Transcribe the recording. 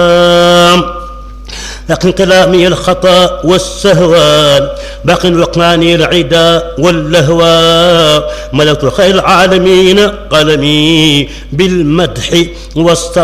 لكن كلامي الخطأ والسهوان باق وقاني العدا واللهوى ملكت خير العالمين قلمي بالمدح